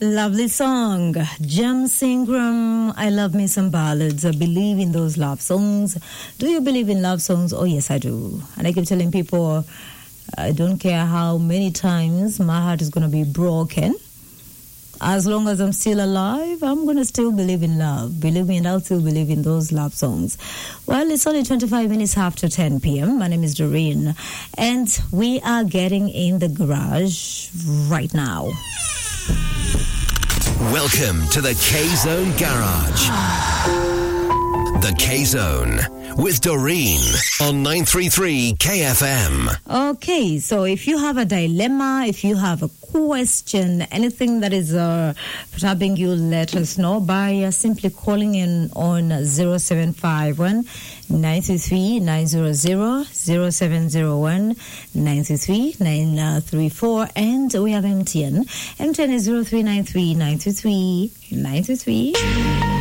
Lovely song. James Ingram, I love me some ballads. I believe in those love songs. Do you believe in love songs? Oh, yes, I do. And I keep telling people, I don't care how many times my heart is going to be broken. As long as I'm still alive, I'm going to still believe in love. Believe me, and I'll still believe in those love songs. Well, it's only 25 minutes after 10 p.m. My name is Doreen, and we are getting in the garage right now. Welcome to the K-Zone Garage. The K-Zone with Doreen on 933 KFM. Okay, so if you have a dilemma, if you have a question, anything that is perturbing you, let us know by simply calling in on 0751 933 900 0701 933 934, and we have MTN. MTN is 0393 933 933.